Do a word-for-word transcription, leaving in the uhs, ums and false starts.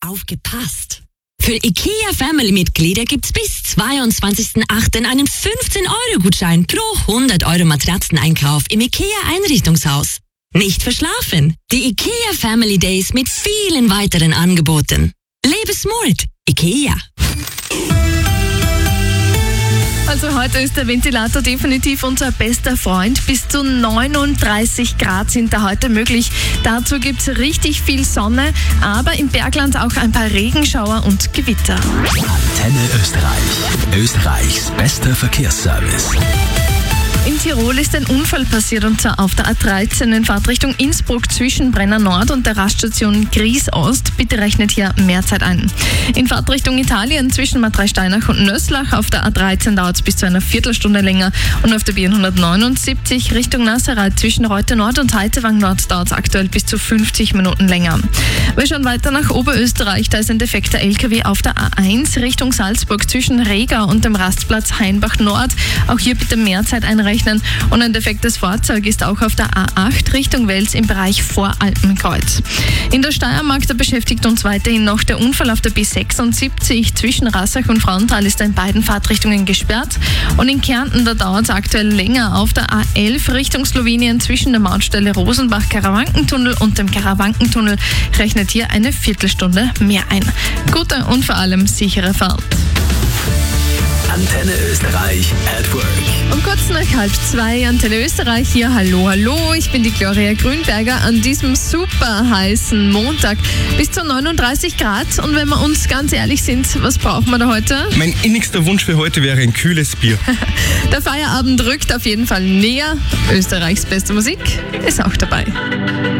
Aufgepasst! Für IKEA Family-Mitglieder gibt's bis zweiundzwanzigsten achten einen fünfzehn Euro Gutschein pro hundert Euro Matratzeneinkauf im IKEA Einrichtungshaus. Nicht verschlafen! Die IKEA Family Days mit vielen weiteren Angeboten. Lebe smart! IKEA. Also heute ist der Ventilator definitiv unser bester Freund. Bis zu neununddreißig Grad sind da heute möglich. Dazu gibt es richtig viel Sonne, aber im Bergland auch ein paar Regenschauer und Gewitter. Antenne Österreich. Österreichs bester Verkehrsservice. In Tirol ist ein Unfall passiert, und zwar auf der A dreizehn in Fahrtrichtung Innsbruck zwischen Brenner Nord und der Raststation Gries Ost. Bitte rechnet hier mehr Zeit ein. In Fahrtrichtung Italien zwischen Madrei-Steinach und Nöslach auf der A dreizehn dauert es bis zu einer Viertelstunde länger, und auf der B hundertneunundsiebzig Richtung Nasserat zwischen Reute Nord und Heitewang Nord dauert es aktuell bis zu fünfzig Minuten länger. Wir schauen weiter nach Oberösterreich. Da ist ein defekter L K W auf der A eins Richtung Salzburg zwischen Regau und dem Rastplatz Hainbach Nord. Auch hier bitte mehr Zeit einrechnen. Und ein defektes Fahrzeug ist auch auf der A acht Richtung Wels im Bereich Voralpenkreuz. In der Steiermark, da beschäftigt uns weiterhin noch der Unfall auf der B sechsundsiebzig zwischen Rassach und Frauenthal, ist in beiden Fahrtrichtungen gesperrt. Und in Kärnten, da dauert es aktuell länger auf der A elf Richtung Slowenien zwischen der Mautstelle Rosenbach-Karawankentunnel und dem Karawankentunnel. Rechnet hier eine Viertelstunde mehr ein. Gute und vor allem sichere Fahrt. Antenne Österreich at Work. Um kurz nach halb zwei, Antenne Österreich hier. Hallo, hallo, ich bin die Gloria Grünberger an diesem super heißen Montag. Bis zu neununddreißig Grad, und wenn wir uns ganz ehrlich sind, was brauchen wir da heute? Mein innigster Wunsch für heute wäre ein kühles Bier. Der Feierabend rückt auf jeden Fall näher. Österreichs beste Musik ist auch dabei.